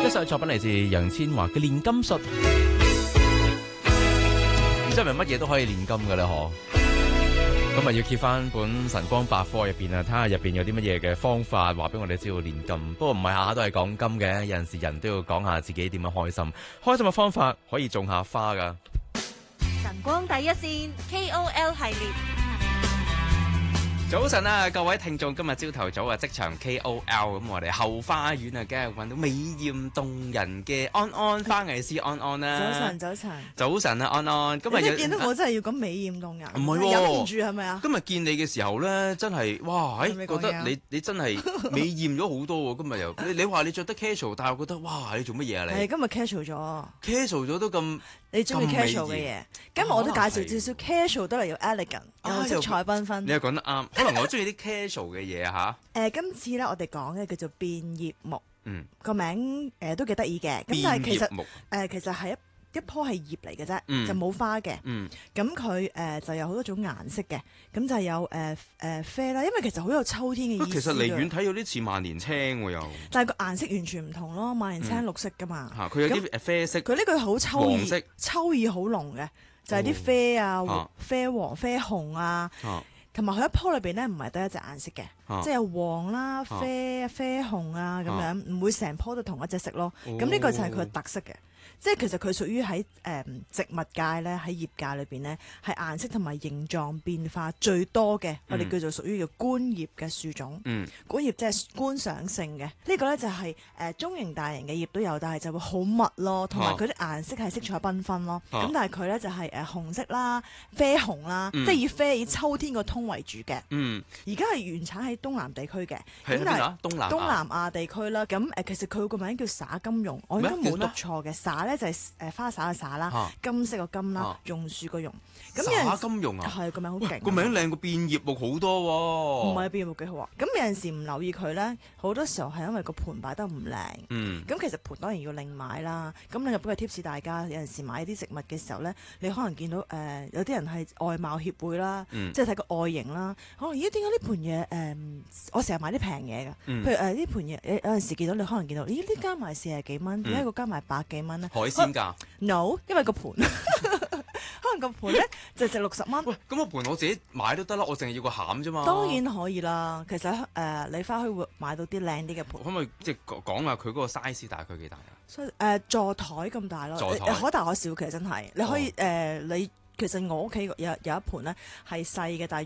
一首作品嚟自楊千嬅嘅《煉金術》，唔知係咪乜嘢都可以煉金嘅咧？嗬，咁啊要揭翻本晨光百科入邊啊，睇下入邊有啲乜嘢嘅方法，話俾我哋知道煉金。不過唔係下下都係講金嘅，有陣時人都要講下自己點樣開心。開心嘅方法可以種下花噶。 晨光第一線 KOL 系列。 早晨啊，各位聽眾，今日朝頭早啊，職場 KOL 咁，我哋後花園啊，梗係揾到美豔動人嘅安安花藝師安安啦。 早晨，早晨， 早晨啊，安安，今日你見到我真係要講美豔動人， 唔係喎忍唔住係咪啊？ 今日見你嘅時候咧，真係哇， 係咪覺得講嘢啊你真係美豔咗好多喎。今日又你話你着得 casual，但係我覺得哇，你做乜嘢啊你係今日 casual 咗， ？casual 咗都咁， 你中意咁美 casual 嘅豔嘢，今日我都介紹可能係少少 casual 得嚟要 elegant， 啊又色彩繽你紛。 又講得啱。可能我中意啲 casual 嘅嘢嚇。 今次咧我哋講嘅叫做變葉木， 嗯， 個名都幾得意嘅。咁變但係其實葉木， 其實係一棵係葉嚟嘅啫， 嗯就冇花嘅。 嗯， 咁佢就有好多種顏色嘅，咁就有啡啦，因為其實好有秋天嘅意思其實離遠㗎， 睇有啲似萬年青喎又但係個顏色完全唔同咯，萬年青綠色噶嘛。 嚇，佢有啲啡色。 佢呢個好秋黃色意，秋意好濃嘅，就係啲啡啊、 啊啡黃、啡紅啊， 啊同埋佢一樖裏邊咧唔係得一隻顏色嘅， 啊即係有黃啦、啡紅啊咁啊樣，唔會成樖都同一隻色咯。 哦咁呢個就係佢嘅特色嘅。即係其實佢屬於喺植物界咧，喺葉界裏邊咧，係顏色同埋形狀變化最多嘅，我哋叫做屬於叫觀葉嘅樹種。 嗯觀葉即係觀賞性嘅，呢個咧就係中型大型嘅葉都有，但係就會好密咯，同埋佢啲顏色係色彩繽紛咯。 啊咁但係佢咧就係紅色啦、啡紅啦， 嗯即係以啡以秋天個通為主嘅。 嗯， 而家係原產喺東南地區嘅， 係咁但係邊啊？東南亞東南亞地區啦，咁其實佢個名叫灑金榕，我應該冇讀錯嘅。灑咧就係花灑嘅灑啦啊， 金色個金啦啊， 榕樹個榕。咁有灑陣時金融啊， 係個名好勁， 個名靚過變葉木好多喎。 唔係變木幾好啊？咁有陣時唔留意佢咧，好多時候係因為個盤擺得唔靚。 嗯咁其實盤當然要另買啦。咁你又俾個 tips 大家，有陣時買啲植物嘅時候咧，你可能見到有啲人係外貌協會啦， 嗯即係睇個外形啦。可能咦點解呢盤嘢我成日買啲平嘢㗎？ 嗯譬如呢盤嘢，有陣時見到你可能見到，咦呢間賣40幾蚊，點解個間賣100幾蚊咧海鮮價。 ？No，因為個盤可能個盤咧就值60蚊。 喂，咁個盤我自己買都得啦，我淨係要個餡啫嘛。 當然可以啦，其實你翻去會買到啲靚啲嘅盤。 可唔可以即係講下佢嗰個 size 大概幾大啊？ 所以座台咁大咯， 座台可大可小，其實真係你可以你其實我屋企有一盤咧係細嘅，但係